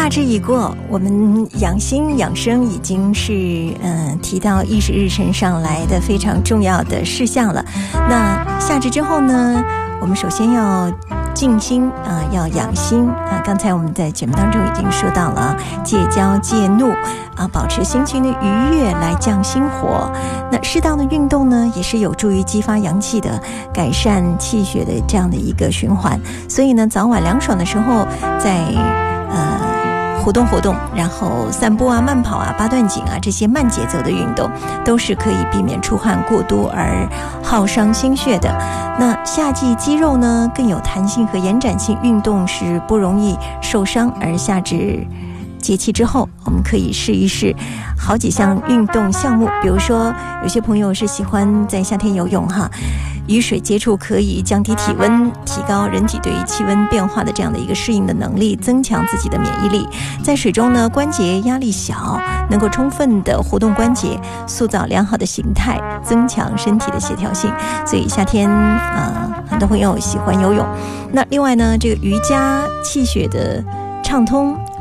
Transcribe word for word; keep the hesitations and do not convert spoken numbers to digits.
夏至已过，我们养心养生已经是嗯、呃、提到议事日程上来的非常重要的事项了。那夏至之后呢，我们首先要静心啊、呃，要养心啊。刚才我们在节目当中已经说到了戒骄戒怒啊，保持心情的愉悦来降心火。那适当的运动呢，也是有助于激发阳气的，改善气血的这样的一个循环。所以呢，早晚凉爽的时候，在呃活动活动，然后散步啊、慢跑啊、八段锦啊这些慢节奏的运动，都是可以避免出汗过多而耗伤心血的。那夏季肌肉呢更有弹性和延展性，运动是不容易受伤，而夏至节气之后，我们可以试一试好几项运动项目。比如说有些朋友是喜欢在夏天游泳哈，与水接触可以降低体温，提高人体对于气温变化的这样的一个适应的能力，增强自己的免疫力。在水中呢，关节压力小，能够充分的活动关节，塑造良好的形态，增强身体的协调性。所以夏天呃，很多朋友喜欢游泳。那另外呢，这个瑜伽气血的畅通